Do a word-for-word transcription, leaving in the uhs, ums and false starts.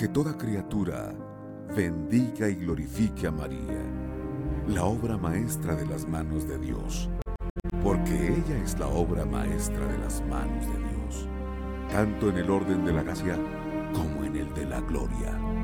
que toda criatura bendiga y glorifique a María, la obra maestra de las manos de Dios, porque ella es la obra maestra de las manos de Dios, tanto en el orden de la gracia como en el de la gloria.